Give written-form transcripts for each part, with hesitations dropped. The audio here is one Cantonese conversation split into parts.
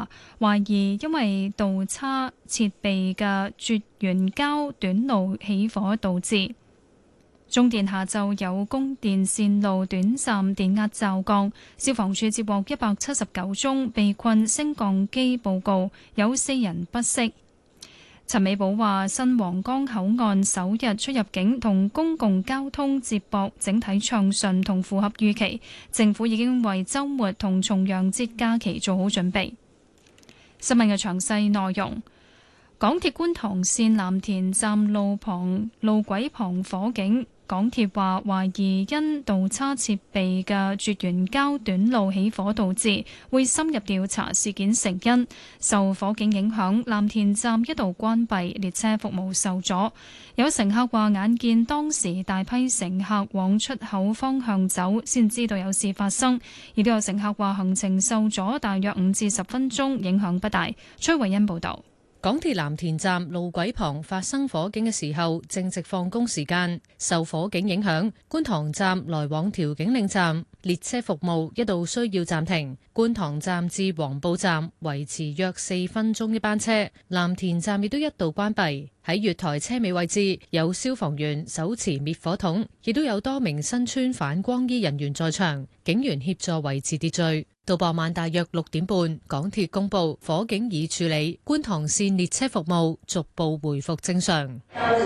話，懷疑因為導叉設備嘅絕緣膠短路起火導致。中電下晝有供電線路短暫電壓驟降，消防處接獲179宗被困升降機報告，有4人不適。陳美寶話：新皇崗口岸首日出入境同公共交通接駁整體暢順同符合預期，政府已經為週末同重陽節假期做好準備。新聞嘅詳細內容。港鐵觀塘線藍田站路軌旁火警，港鐵話懷疑因導叉設備嘅絕緣膠短路起火導致，會深入調查事件成因。受火警影響，藍田站一度關閉，列車服務受阻。有乘客話眼見當時大批乘客往出口方向走，先知道有事發生。亦都有乘客話行程受阻大約5至10分鐘，影響不大。崔慧欣報導。 港鐵藍田站路軌旁發生火警嘅時候，正值放工時間，受火警影響，觀塘站來往調景嶺站列車服務一度需要暫停。觀塘站至黃埔站維持約4分鐘一班車，藍田站亦都一度關閉。喺月台車尾位置有消防員手持滅火筒，亦都有多名身穿反光衣人員在場，警員協助維持秩序。到傍晚大約6點半，港鐵公布火警已處理，觀塘線列車服務逐步回復正常。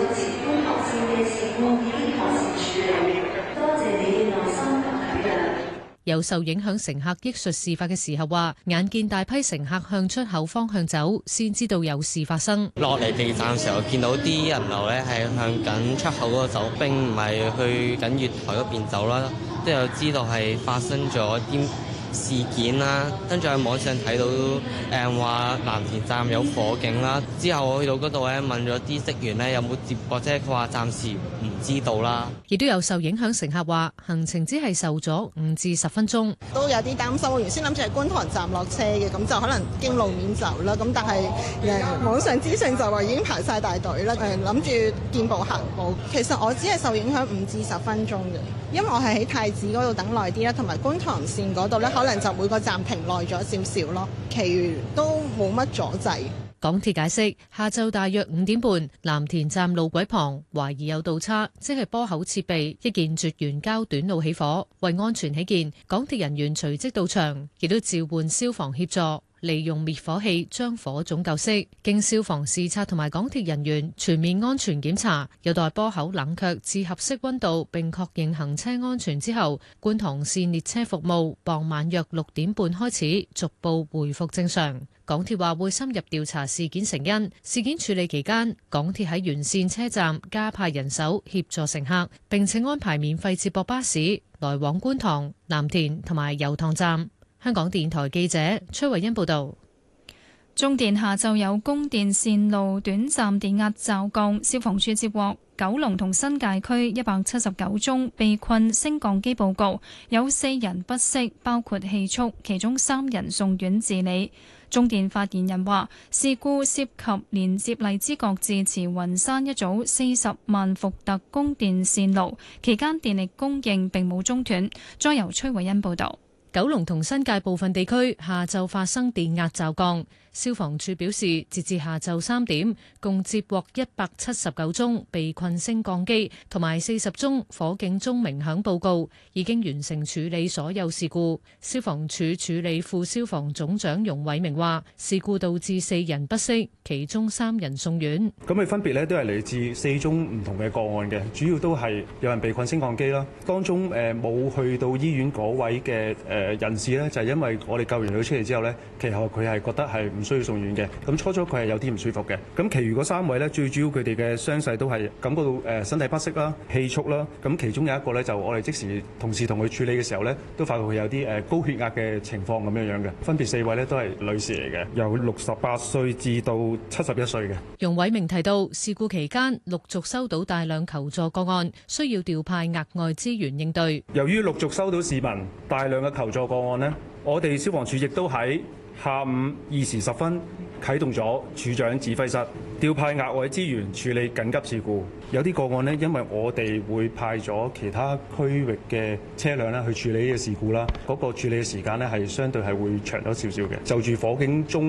有受影響乘客憶述事發嘅時候話，眼見大批乘客向出口方向走，先知道有事發生。 落嚟地站時候見到啲人流咧係向緊出口嗰度走，並唔係去緊月台嗰邊走啦，都有知道係發生咗啲事件啦，跟住喺網上睇到話藍田站有火警啦。之後我去到嗰度咧問咗啲職員咧有冇接駁車，佢話暫時唔知道啦。 亦都有受影響乘客話行程只係受阻5至10分鐘， 都有啲擔心。我原先諗住喺觀塘站落車嘅，咁就可能經路面走啦。咁但係網上資訊就話已經排晒大隊啦。諗住見步行步。其實我只係受影響5至10分鐘嘅，因為我係喺太子嗰度等耐啲啦，同埋觀塘線嗰度咧可能就每個站停耐咗少少咯，其餘都冇乜阻滯。 港鐵解釋，下晝大約5點半，藍田站路軌旁懷疑有倒叉，即係波口設備一件絕緣膠短路起火。為安全起見，港鐵人員隨即到場，亦都召喚消防協助，利用滅火器將火種救熄。經消防視察同埋港鐵人員全面安全檢查，有待波口冷卻至合適溫度並確認行車安全之後，觀塘線列車服務傍晚約6點半開始逐步回復正常。港鐵話會深入調查事件成因。事件處理期間，港鐵喺沿線車站加派人手協助乘客，並且安排免費接駁巴士來往觀塘、藍田同埋油塘站。香港電台記者崔慧欣報道。 中電下晝有供電線路短暫電壓驟降，消防處接獲九龍同新界區179宗被困升降機報告，有4人不適，包括氣促，其中3人送院治理。中電發言人話，事故涉及連接荔枝角至慈雲山一組40萬伏特供電線路，期間電力供應並冇中斷。再由崔慧欣報道。 九龍同新界部分地區下晝發生電壓驟降，消防處表示，截至下晝3點，共接獲179宗被困升降機同埋40宗火警鐘鳴響報告，已經完成處理所有事故。消防處處理副消防總長容偉明話，事故導致4人不適，其中3人送院。 咁佢分別咧都係嚟自4宗唔同嘅個案嘅，主要都係有人被困升降機啦。當中冇去到醫院嗰位嘅人士咧，就係因為我哋救完佢出嚟之後咧，其後佢係覺得係唔需要送院嘅。咁初佢係有啲唔舒服嘅。咁其餘嗰3位咧，最主要佢哋嘅傷勢都係感覺到身體不適啦、氣促啦。咁其中有一個咧，就我哋即時同事同佢處理嘅時候咧，都發覺佢有啲高血壓嘅情況咁樣樣嘅。分別4位咧都係女士嚟嘅，由68歲至到71歲嘅。 容偉明提到，事故期間陸續收到大量求助個案，需要調派額外資源應對。 由於陸續收到市民大量嘅求助個案呢，我哋消防處亦都喺下午2時10分啟動咗處長指揮室，調派額外資源處理緊急事故。有啲個案呢，因為我哋會派咗其他區域嘅車輛咧去處理呢個事故啦，嗰個處理嘅時間呢係相對係會長咗少少嘅。就住火警鐘